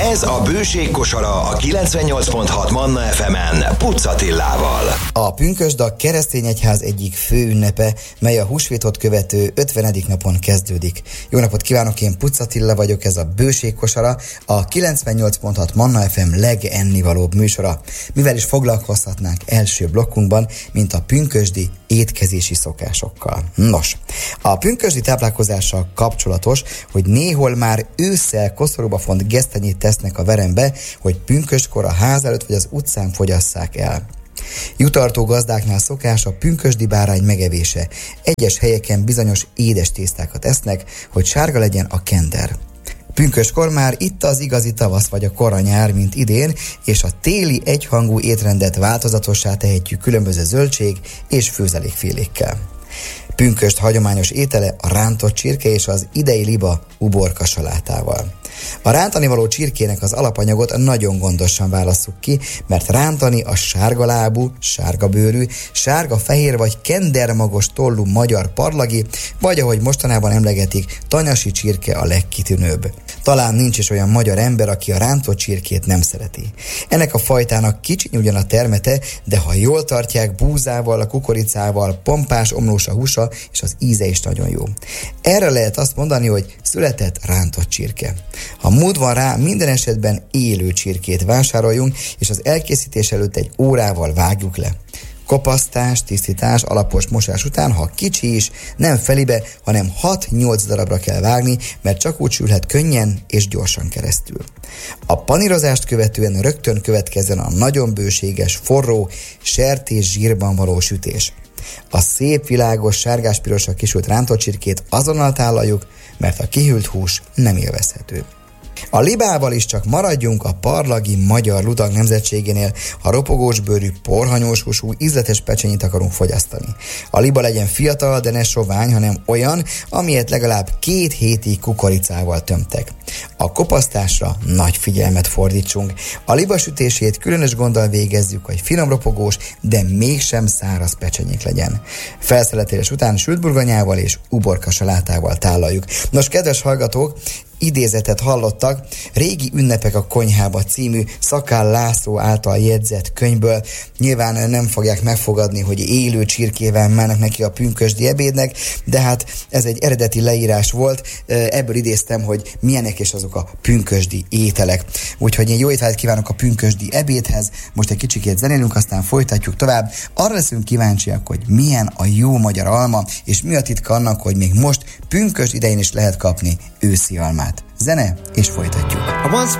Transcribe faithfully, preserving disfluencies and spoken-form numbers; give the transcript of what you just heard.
Ez a Bőség kosara a kilencvennyolc pont hat Manna ef emen Puc Attilával. A pünkösd a keresztény egyház egyik fő ünnepe, mely a húsvétot követő ötvenedik napon kezdődik. Jó napot kívánok, én Puc Attila vagyok, ez a Bőség kosara, a kilencvennyolc pont hat Manna ef em legennivalóbb műsora. Mivel is foglalkozhatnánk első blokkunkban, mint a pünkösdi étkezési szokásokkal. Nos, a pünkösdi táplálkozással kapcsolatos, hogy néhol már ősszel koszorúba font gesztenyét tesznek a verembe, hogy pünkösdkor a ház előtt vagy az utcán fogyasszák el. Jutartó gazdáknál szokás a pünkösdi bárány megevése. Egyes helyeken bizonyos édes tésztákat esznek, hogy sárga legyen a kender. Pünkösdkor már itt az igazi tavasz vagy a kora nyár, mint idén, és a téli egyhangú étrendet változatossá tehetjük különböző zöldség és főzelékfélékkel. Pünkösd hagyományos étele a rántott csirke és az idei liba uborka salátával. A rántani való csirkének az alapanyagot nagyon gondosan válasszuk ki, mert rántani a sárgalábú, sárgabőrű, sárga-fehér vagy kendermagos tollú magyar parlagi, vagy ahogy mostanában emlegetik, tanyasi csirke a legkitűnőbb. Talán nincs is olyan magyar ember, aki a rántott csirkét nem szereti. Ennek a fajtának kicsiny ugyan a termete, de ha jól tartják, búzával, a kukoricával, pompás omlós a húsa, és az íze is nagyon jó. Erre lehet azt mondani, hogy született rántott csirke. Ha mód van rá, minden esetben élő csirkét vásároljunk, és az elkészítés előtt egy órával vágjuk le. Kopasztás, tisztítás, alapos mosás után, ha kicsi is, nem felibe, hanem hat-nyolc darabra kell vágni, mert csak úgy sülhet könnyen és gyorsan keresztül. A panírozást követően rögtön következzen a nagyon bőséges, forró, sertés zsírban való sütés. A szép, világos, sárgás-pirosra kisült rántott csirkét azonnal tálaljuk, mert a kihűlt hús nem élvezhető. A libával is csak maradjunk a parlagi magyar ludag nemzetségénél, ha ropogós bőrű, porhanyós húsú, ízletes pecsenyit akarunk fogyasztani. A liba legyen fiatal, de ne sovány, hanem olyan, amilyet legalább két hétig kukoricával tömtek. A kopasztásra nagy figyelmet fordítsunk. A liba sütését különös gonddal végezzük, hogy finom ropogós, de mégsem száraz pecsenyék legyen. Felszeletelés után sült burgonyával és uborka salátával tálaljuk. Nos, kedves hallgatók, idézetet hallottak Régi ünnepek a konyhába című Szakál László által jegyzett könyvből. Nyilván nem fogják megfogadni, hogy élő csirkével mennek neki a pünkösdi ebédnek, de hát ez egy eredeti leírás volt, ebből idéztem, hogy milyenek is azok a pünkösdi ételek. Úgyhogy én jó étvágyat kívánok a pünkösdi ebédhez, most egy kicsikét zenélünk, aztán folytatjuk tovább. Arra leszünk kíváncsiak, hogy milyen a jó magyar alma, és mi a titka annak, hogy még most pünkösd idején is lehet kapni őszi almát. Zene, és folytatjuk.